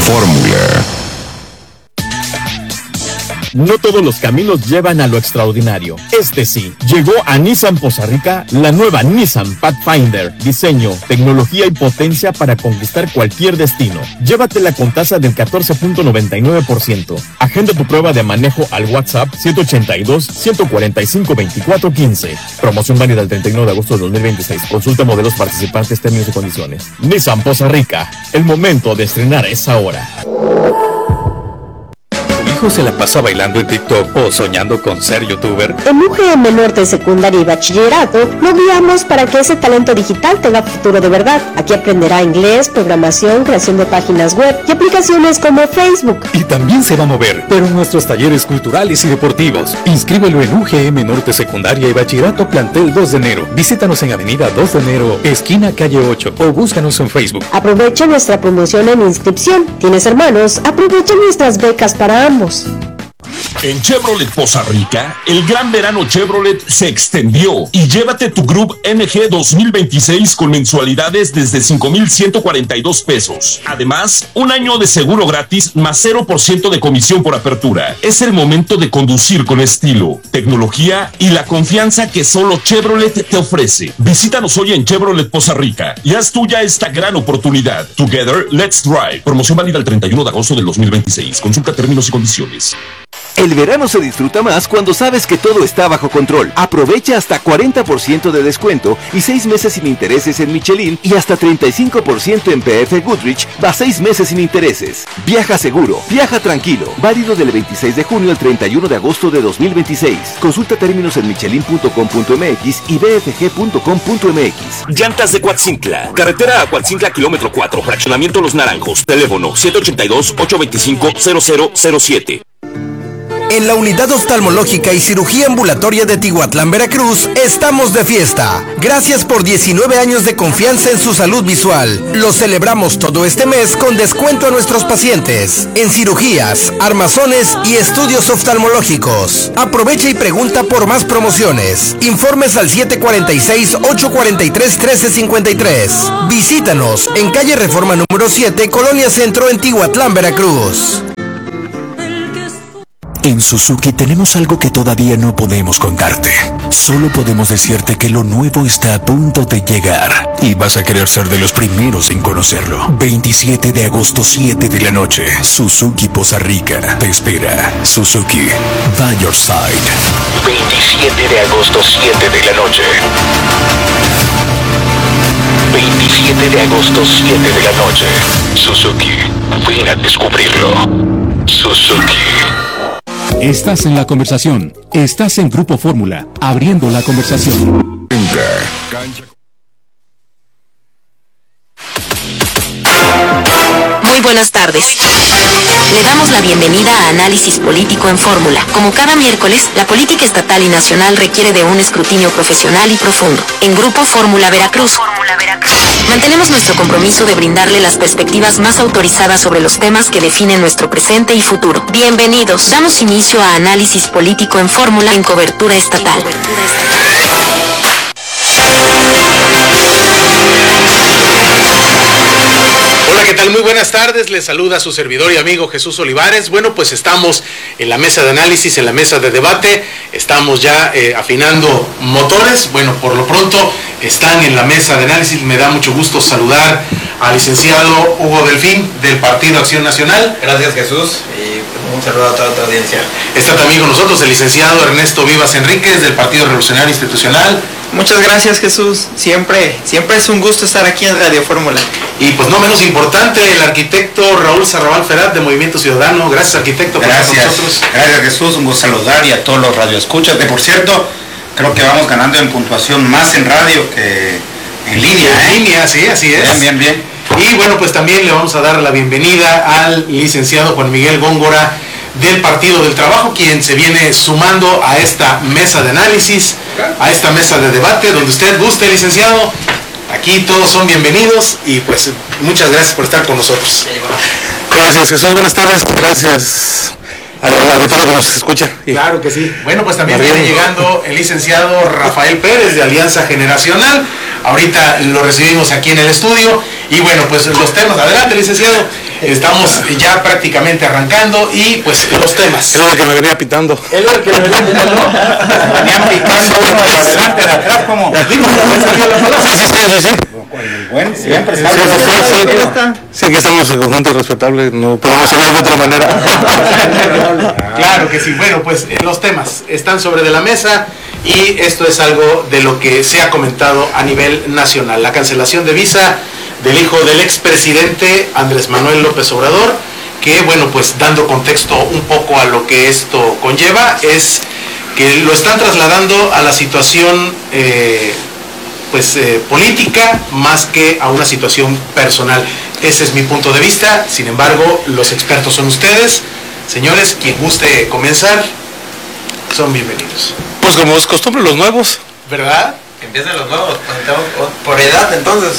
Fórmula. No todos los caminos llevan a lo extraordinario. Este sí. Llegó a Nissan Poza Rica la nueva Nissan Pathfinder. Diseño, tecnología y potencia para conquistar cualquier destino. Llévatela con tasa del 14.99%. Agenda tu prueba de manejo al WhatsApp 782-145-2415. Promoción válida el 31 de agosto de 2026. Consulta modelos participantes, términos y condiciones. Nissan Poza Rica. El momento de estrenar es ahora. ¿Se la pasa bailando en TikTok o soñando con ser youtuber? En UGM Norte Secundaria y Bachillerato lo guiamos para que ese talento digital tenga futuro de verdad. Aquí aprenderá inglés, programación, creación de páginas web y aplicaciones como Facebook. Y también se va a mover, pero en nuestros talleres culturales y deportivos. Inscríbelo en UGM Norte Secundaria y Bachillerato Plantel 2 de enero. Visítanos en Avenida 2 de enero, esquina calle 8, o búscanos en Facebook. Aprovecha nuestra promoción en inscripción. ¿Tienes hermanos? Aprovecha nuestras becas para ambos. En Chevrolet Poza Rica, el gran verano Chevrolet se extendió y llévate tu Group NG 2026 con mensualidades desde 5,142 pesos. Además, un año de seguro gratis más 0% de comisión por apertura. Es el momento de conducir con estilo, tecnología y la confianza que solo Chevrolet te ofrece. Visítanos hoy en Chevrolet Poza Rica y haz tuya esta gran oportunidad. Together, let's drive. Promoción válida el 31 de agosto del 2026. Consulta términos y condiciones. El verano se disfruta más cuando sabes que todo está bajo control. Aprovecha hasta 40% de descuento y 6 meses sin intereses en Michelin y hasta 35% en PF Goodrich, va 6 meses sin intereses. Viaja seguro, viaja tranquilo. Válido del 26 de junio al 31 de agosto de 2026. Consulta términos en michelin.com.mx y bfg.com.mx. Llantas de Coatzincla. Carretera a Coatzincla, kilómetro 4, fraccionamiento Los Naranjos. Teléfono 782-825-0007. En la Unidad Oftalmológica y Cirugía Ambulatoria de Tihuatlán, Veracruz, estamos de fiesta. Gracias por 19 años de confianza en su salud visual. Lo celebramos todo este mes con descuento a nuestros pacientes en cirugías, armazones y estudios oftalmológicos. Aprovecha y pregunta por más promociones. Informes al 746-843-1353. Visítanos en calle Reforma número 7, Colonia Centro, en Tihuatlán, Veracruz. En Suzuki tenemos algo que todavía no podemos contarte. Solo podemos decirte que lo nuevo está a punto de llegar y vas a querer ser de los primeros en conocerlo. 27 de agosto, 7 de la noche. Suzuki Poza Rica te espera. Suzuki, by your side. 27 de agosto, 7 de la noche. 27 de agosto, 7 de la noche. Suzuki, ven a descubrirlo. Suzuki. Estás en la conversación. Estás en Grupo Fórmula, abriendo la conversación. Muy buenas tardes. Le damos la bienvenida a Análisis Político en Fórmula. Como cada miércoles, la política estatal y nacional requiere de un escrutinio profesional y profundo. En Grupo Fórmula Veracruz, mantenemos nuestro compromiso de brindarle las perspectivas más autorizadas sobre los temas que definen nuestro presente y futuro. Bienvenidos. Damos inicio a Análisis Político en Fórmula en cobertura estatal. Hola, ¿qué tal? Muy buenas tardes, les saluda su servidor y amigo Jesús Olivares. Bueno, pues estamos en la mesa de análisis, en la mesa de debate, estamos ya afinando motores. Bueno, por lo pronto están en la mesa de análisis. Me da mucho gusto saludar al licenciado Hugo Delfín del Partido Acción Nacional. Gracias, Jesús, y un saludo a toda tu audiencia. Está también con nosotros el licenciado Ernesto Vivas Enríquez del Partido Revolucionario Institucional. Muchas gracias, Jesús. Siempre es un gusto estar aquí en Radio Fórmula. Y pues no menos importante, el arquitecto Raúl Sarrabal Ferat de Movimiento Ciudadano. Gracias, arquitecto, por estar con nosotros. Gracias, Jesús. Un gusto saludar y a todos los radioescuchas. Que por cierto, creo que vamos ganando en puntuación más en radio que en línea. En línea, sí, así es. Bien. Y bueno, pues también le vamos a dar la bienvenida al licenciado Juan Miguel Góngora del Partido del Trabajo, quien se viene sumando a esta mesa de análisis, a esta mesa de debate, donde usted guste, licenciado. Aquí todos son bienvenidos y pues muchas gracias por estar con nosotros. Gracias, Jesús. Buenas tardes. Gracias a todos los que nos escuchan. Claro que sí. Bueno, pues también viene llegando el licenciado Rafael Pérez de Alianza Generacional. Ahorita lo recibimos aquí en el estudio. Y bueno, pues los temas. Adelante, licenciado. Estamos ya prácticamente arrancando y pues los temas. Es lo que me venía pitando. Es lo que me venía pitando. Venían picando uno para adelante, de atrás, como digo, Sí. Bueno, siempre Sí, aquí estamos en conjunto respetable, no podemos hablar de otra manera. Claro que sí. Bueno, pues los temas están sobre de la mesa y esto es algo de lo que se ha comentado a nivel nacional. La cancelación de visa del hijo del expresidente Andrés Manuel López Obrador, que bueno, pues dando contexto un poco a lo que esto conlleva, es que lo están trasladando a la situación política más que a una situación personal. Ese es mi punto de vista. Sin embargo, los expertos son ustedes. Señores, quien guste comenzar, son bienvenidos. Pues como es costumbre, los nuevos. ¿Verdad? Que empiecen los nuevos, por edad entonces.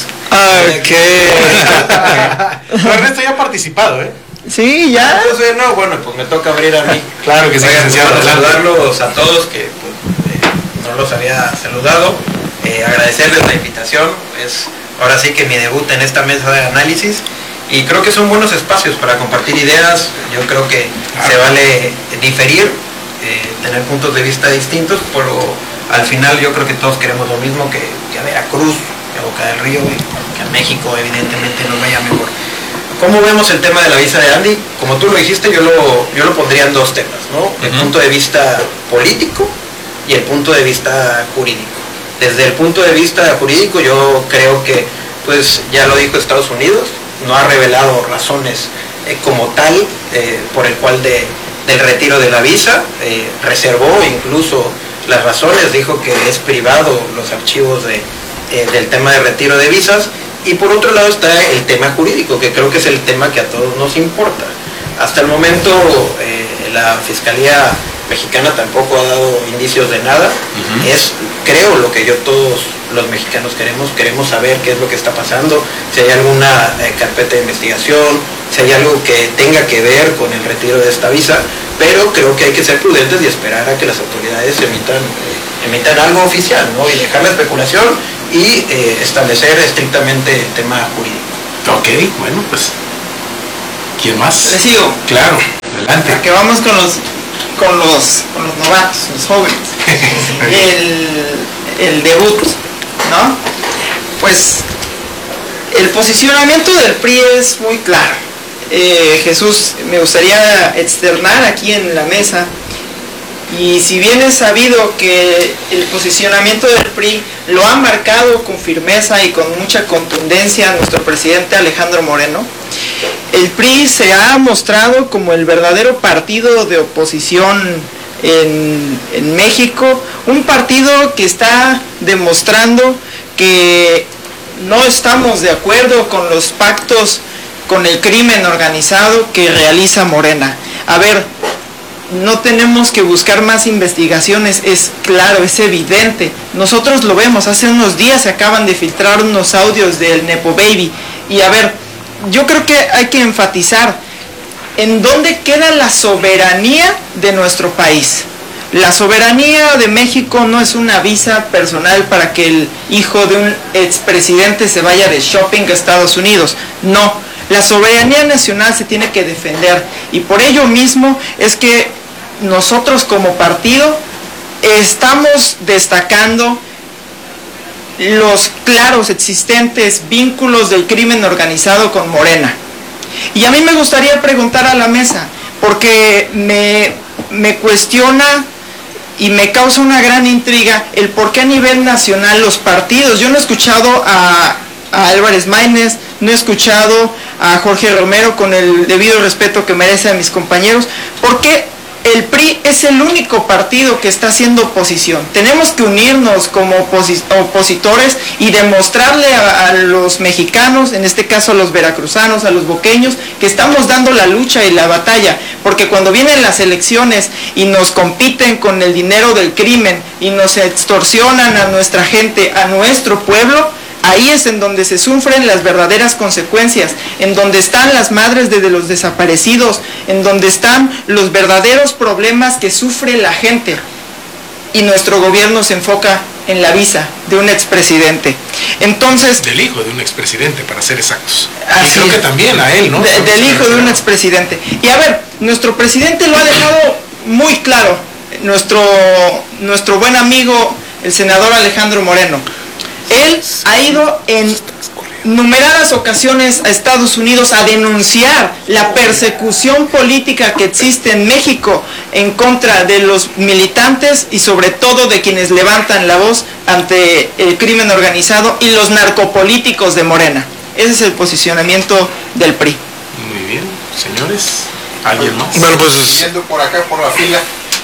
Pero Ernesto ya ha participado, ¿eh? Sí, ya. No, bueno, pues me toca abrir a mí. Claro que sí, licenciado. Saludarlos a todos que no los había saludado. Agradecerles la invitación. Es ahora sí que mi debut en esta mesa de análisis. Y creo que son buenos espacios para compartir ideas. Yo creo que se vale diferir, tener puntos de vista distintos, pero al final yo creo que todos queremos lo mismo, que a Veracruz, que a Boca del Río y que a México evidentemente nos vaya mejor. ¿Cómo vemos el tema de la visa de Andy? Como tú lo dijiste, yo lo pondría en dos temas, ¿no? El punto de vista político y el punto de vista jurídico. Desde el punto de vista jurídico yo creo que, pues ya lo dijo Estados Unidos, no ha revelado razones como tal por el cual del retiro de la visa, reservó incluso las razones, dijo que es privado los archivos del tema de retiro de visas. Y por otro lado está el tema jurídico, que creo que es el tema que a todos nos importa. Hasta el momento la Fiscalía Mexicana tampoco ha dado indicios de nada. Es, creo, lo que todos los mexicanos queremos saber qué es lo que está pasando, si hay alguna carpeta de investigación, si hay algo que tenga que ver con el retiro de esta visa, pero creo que hay que ser prudentes y esperar a que las autoridades emitan algo oficial, ¿no? Y dejar la especulación y establecer estrictamente el tema jurídico. Ok, bueno, pues ¿quién más? ¿Le sigo? Claro, adelante. Que vamos con los novatos, los jóvenes. el debut, ¿no? Pues el posicionamiento del PRI es muy claro. Jesús, me gustaría externar aquí en la mesa, y si bien es sabido que el posicionamiento del PRI lo ha marcado con firmeza y con mucha contundencia nuestro presidente Alejandro Moreno, el PRI se ha mostrado como el verdadero partido de oposición en México, un partido que está demostrando que no estamos de acuerdo con los pactos con el crimen organizado que realiza Morena. A ver, no tenemos que buscar más investigaciones, es claro, es evidente. Nosotros lo vemos, hace unos días se acaban de filtrar unos audios del Nepo Baby. Y a ver, yo creo que hay que enfatizar en dónde queda la soberanía de nuestro país. La soberanía de México no es una visa personal para que el hijo de un expresidente se vaya de shopping a Estados Unidos. No. La soberanía nacional se tiene que defender, y por ello mismo es que nosotros como partido estamos destacando los claros existentes vínculos del crimen organizado con Morena. Y a mí me gustaría preguntar a la mesa, porque me cuestiona y me causa una gran intriga el por qué a nivel nacional los partidos, yo no he escuchado a Álvarez Maínez, no he escuchado a Jorge Romero, con el debido respeto que merece a mis compañeros, porque el PRI es el único partido que está haciendo oposición. Tenemos que unirnos como opositores y demostrarle a los mexicanos, en este caso a los veracruzanos, a los boqueños, que estamos dando la lucha y la batalla, porque cuando vienen las elecciones y nos compiten con el dinero del crimen y nos extorsionan a nuestra gente, a nuestro pueblo, ahí es en donde se sufren las verdaderas consecuencias, en donde están las madres de los desaparecidos, en donde están los verdaderos problemas que sufre la gente. Y nuestro gobierno se enfoca en la visa de un expresidente. Entonces... Del hijo de un expresidente, para ser exactos. Y creo que también a él, ¿no? Del hijo de un expresidente. Y a ver, nuestro presidente lo ha dejado muy claro, nuestro buen amigo, el senador Alejandro Moreno. Él ha ido en numeradas ocasiones a Estados Unidos a denunciar la persecución política que existe en México en contra de los militantes y sobre todo de quienes levantan la voz ante el crimen organizado y los narcopolíticos de Morena. Ese es el posicionamiento del PRI. Muy bien, señores. ¿Alguien más? Bueno, pues... Yendo por acá, por la fila.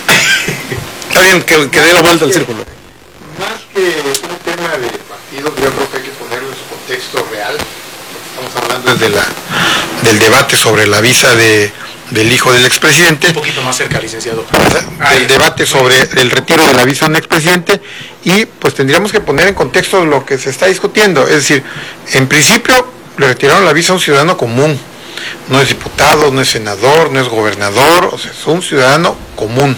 Está bien, que dé la vuelta al círculo. Más que un tema de partidos, yo creo que hay que ponerlo en su contexto real. Estamos hablando del debate sobre la visa del hijo del expresidente. Un poquito más cerca, licenciado. El debate sobre el retiro de la visa de un expresidente, y pues tendríamos que poner en contexto lo que se está discutiendo. Es decir, en principio le retiraron la visa a un ciudadano común. No es diputado, no es senador, no es gobernador, o sea, es un ciudadano común.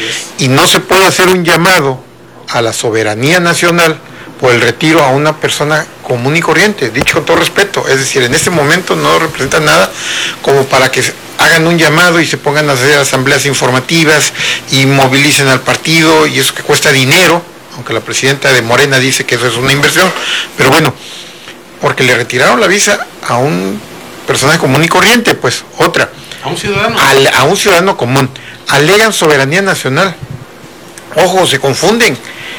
Y no se puede hacer un llamado a la soberanía nacional por el retiro a una persona común y corriente, dicho con todo respeto. Es decir, en este momento no representa nada como para que hagan un llamado y se pongan a hacer asambleas informativas y movilicen al partido, y eso que cuesta dinero, aunque la presidenta de Morena dice que eso es una inversión, pero bueno, porque le retiraron la visa a un personaje común y corriente, pues otra. A un ciudadano. A un ciudadano común. Alegan soberanía nacional. Ojo, se confunden.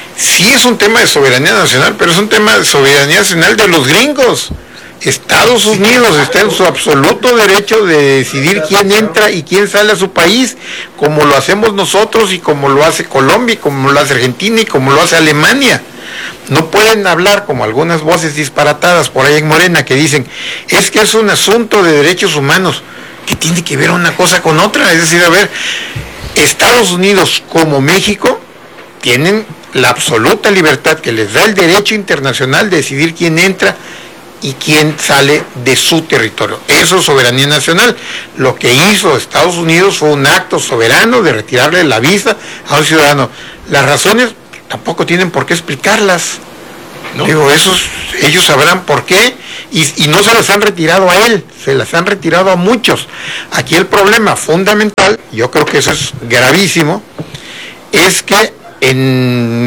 Sí es un tema de soberanía nacional, pero es un tema de soberanía nacional de los gringos. Estados Unidos está en su absoluto derecho de decidir quién entra y quién sale a su país, como lo hacemos nosotros y como lo hace Colombia, y como lo hace Argentina y como lo hace Alemania. No pueden hablar como algunas voces disparatadas por ahí en Morena que dicen, es que es un asunto de derechos humanos. ¿Qué tiene que ver una cosa con otra? Es decir, a ver, Estados Unidos como México tienen la absoluta libertad que les da el derecho internacional de decidir quién entra y quién sale de su territorio. Eso es soberanía nacional. Lo que hizo Estados Unidos fue un acto soberano de retirarle la visa a un ciudadano. Las razones tampoco tienen por qué explicarlas. ¿No? Digo, ellos sabrán por qué, y no se las han retirado a él, se las han retirado a muchos. Aquí el problema fundamental, yo creo que eso es gravísimo, es que en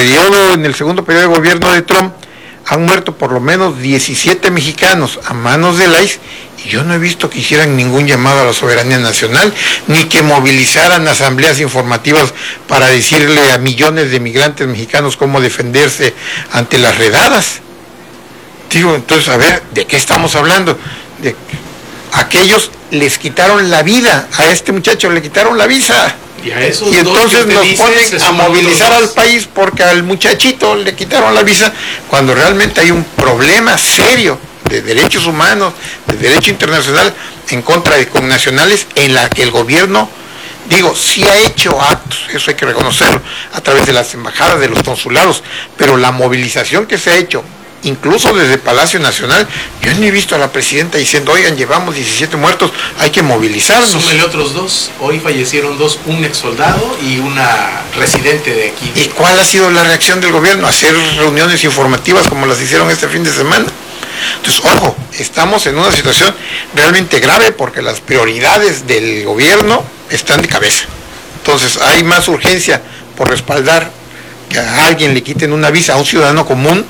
el segundo periodo de gobierno de Trump, han muerto por lo menos 17 mexicanos a manos del ICE, y yo no he visto que hicieran ningún llamado a la soberanía nacional, ni que movilizaran asambleas informativas para decirle a millones de migrantes mexicanos cómo defenderse ante las redadas. Digo, entonces, a ver, ¿de qué estamos hablando? De aquellos les quitaron la vida, a este muchacho le quitaron la visa. Y entonces nos ponen a movilizar al país porque al muchachito le quitaron la visa, cuando realmente hay un problema serio de derechos humanos, de derecho internacional en contra de connacionales, en la que el gobierno, digo, sí ha hecho actos, eso hay que reconocerlo, a través de las embajadas, de los consulados, pero la movilización que se ha hecho, incluso desde Palacio Nacional, yo no he visto a la presidenta diciendo, oigan, llevamos 17 muertos, hay que movilizarnos. Súmele otros dos, hoy fallecieron dos, un ex soldado y una residente de aquí. ¿Y cuál ha sido la reacción del gobierno? Hacer reuniones informativas como las hicieron este fin de semana. Entonces, ojo, estamos en una situación realmente grave porque las prioridades del gobierno están de cabeza. Entonces, hay más urgencia por respaldar que a alguien le quiten una visa a un ciudadano común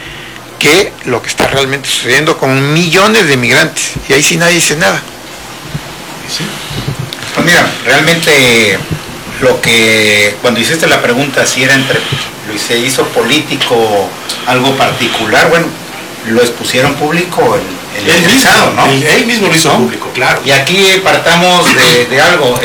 que lo que está realmente sucediendo con millones de migrantes. Y ahí sí nadie dice nada. ¿Sí? Pues mira, realmente lo que, cuando hiciste la pregunta si era se hizo político algo particular, bueno, lo expusieron público el interesado, ¿no? Él mismo lo hizo público, claro. Y aquí partamos de algo,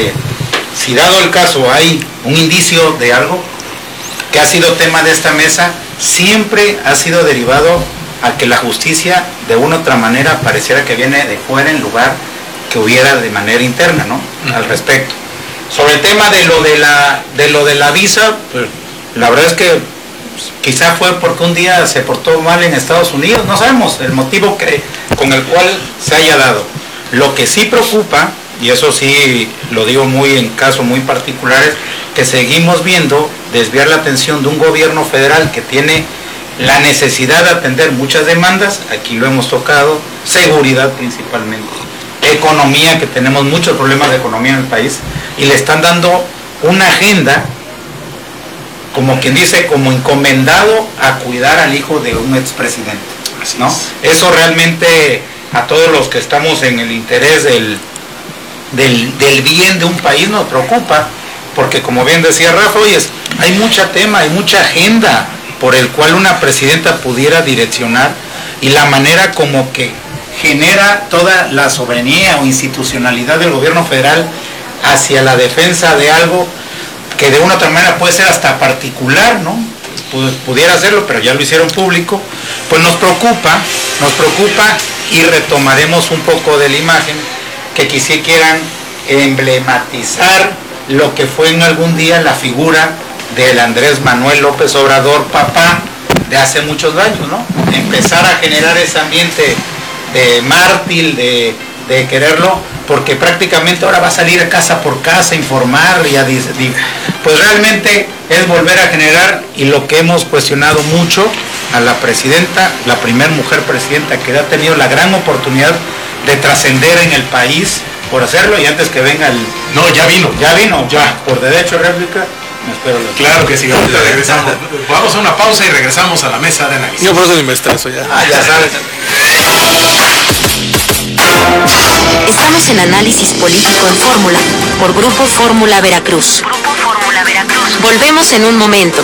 si dado el caso hay un indicio de algo que ha sido tema de esta mesa, siempre ha sido derivado a que la justicia de una u otra manera pareciera que viene de fuera en lugar que hubiera de manera interna, ¿no? Al respecto. Sobre el tema de lo de la visa, pues, la verdad es que quizá fue porque un día se portó mal en Estados Unidos, no sabemos el motivo con el cual se haya dado. Lo que sí preocupa, y eso sí lo digo muy en casos muy particulares, que seguimos viendo desviar la atención de un gobierno federal que tiene la necesidad de atender muchas demandas, aquí lo hemos tocado, seguridad principalmente, economía, que tenemos muchos problemas de economía en el país, y le están dando una agenda, como quien dice, como encomendado a cuidar al hijo de un expresidente, ¿no? Eso realmente a todos los que estamos en el interés del bien de un país nos preocupa, porque como bien decía Rafa, oye, hay mucho tema, hay mucha agenda por el cual una presidenta pudiera direccionar, y la manera como que genera toda la soberanía o institucionalidad del gobierno federal hacia la defensa de algo que de una u otra manera puede ser hasta particular, ¿no? Pudiera hacerlo, pero ya lo hicieron público, pues nos preocupa, y retomaremos un poco de la imagen que quisieran emblematizar lo que fue en algún día la figura del Andrés Manuel López Obrador, papá, de hace muchos años, ¿no? Empezar a generar ese ambiente de mártir, de quererlo, porque prácticamente ahora va a salir casa por casa a informar pues realmente es volver a generar, y lo que hemos cuestionado mucho a la presidenta, la primera mujer presidenta que ha tenido la gran oportunidad de trascender en el país por hacerlo, y antes que venga el... No, ya vino, por derecho de réplica. Claro que sí, ahorita regresamos. Vamos a una pausa y regresamos a la mesa de análisis. Yo por eso me estreso ya. Ya sabes. Estamos en Análisis Político en Fórmula, por Grupo Fórmula Veracruz. Volvemos en un momento.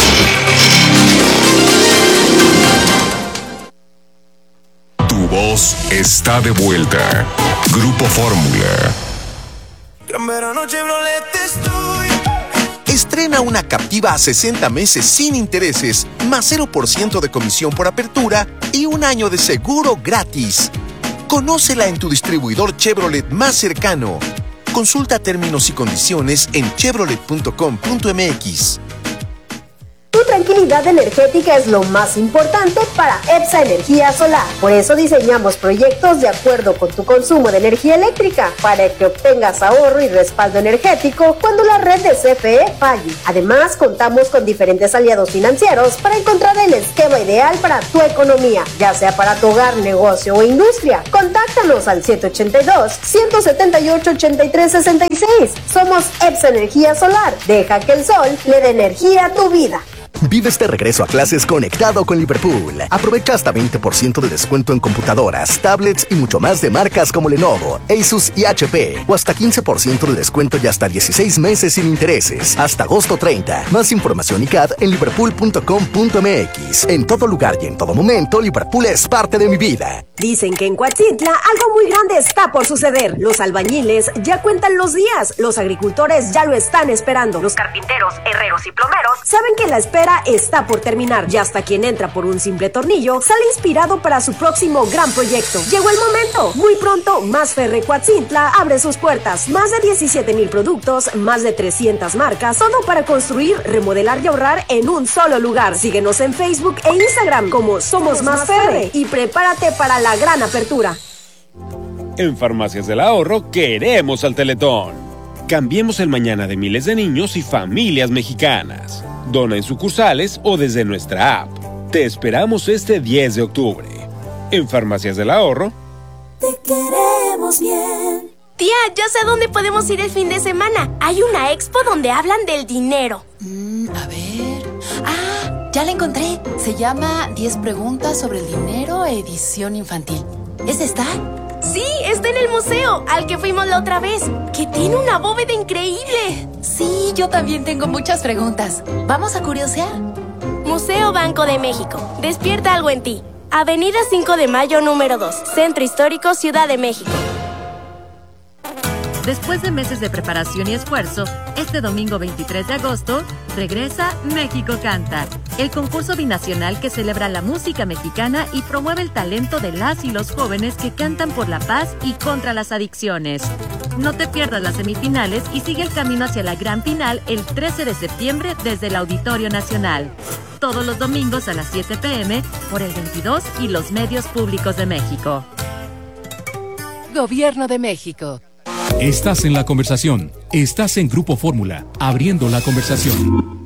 Tu voz está de vuelta. Grupo Fórmula. Gran verano Chevrolet estoy. Estrena una Captiva a 60 meses sin intereses, más 0% de comisión por apertura y un año de seguro gratis. Conócela en tu distribuidor Chevrolet más cercano. Consulta términos y condiciones en chevrolet.com.mx. Tu tranquilidad energética es lo más importante para EPSA Energía Solar. Por eso diseñamos proyectos de acuerdo con tu consumo de energía eléctrica, para que obtengas ahorro y respaldo energético cuando la red de CFE falle. Además, contamos con diferentes aliados financieros para encontrar el esquema ideal para tu economía, ya sea para tu hogar, negocio o industria. Contáctanos al 782-178-8366. Somos EPSA Energía Solar. Deja que el sol le dé energía a tu vida. Vive este regreso a clases conectado con Liverpool. Aprovecha hasta 20% de descuento en computadoras, tablets y mucho más de marcas como Lenovo, Asus y HP. O hasta 15% de descuento y hasta 16 meses sin intereses. Hasta agosto 30. Más información y CAD en liverpool.com.mx. En todo lugar y en todo momento, Liverpool es parte de mi vida. Dicen que en Coatzintla algo muy grande está por suceder. Los albañiles ya cuentan los días. Los agricultores ya lo están esperando. Los carpinteros, herreros y plomeros saben que la espera está por terminar, y hasta quien entra por un simple tornillo sale inspirado para su próximo gran proyecto. Llegó el momento. Muy pronto, Masferre Coatzintla abre sus puertas. Más de 17,000 productos, más de 300 marcas, todo para construir, remodelar y ahorrar en un solo lugar. Síguenos en Facebook e Instagram como Somos Masferre y prepárate para la gran apertura. En Farmacias del Ahorro queremos al Teletón. Cambiemos el mañana de miles de niños y familias mexicanas. Dona en sucursales o desde nuestra app. Te esperamos este 10 de octubre. En Farmacias del Ahorro. Te queremos bien. Tía, ya sé a dónde podemos ir el fin de semana. Hay una expo donde hablan del dinero. A ver... Ah, ya la encontré. Se llama 10 preguntas sobre el dinero, edición infantil. ¿Es esta? Sí, está en el museo, al que fuimos la otra vez, que tiene una bóveda increíble. Sí, yo también tengo muchas preguntas. ¿Vamos a curiosear? Museo Banco de México. Despierta algo en ti. Avenida 5 de Mayo, número 2. Centro Histórico, Ciudad de México. Después de meses de preparación y esfuerzo, este domingo 23 de agosto, regresa México Canta, el concurso binacional que celebra la música mexicana y promueve el talento de las y los jóvenes que cantan por la paz y contra las adicciones. No te pierdas las semifinales y sigue el camino hacia la gran final el 13 de septiembre desde el Auditorio Nacional. Todos los domingos a las 7 p.m. por el 22 y los medios públicos de México. Gobierno de México. Estás en la conversación. Estás en Grupo Fórmula, abriendo la conversación.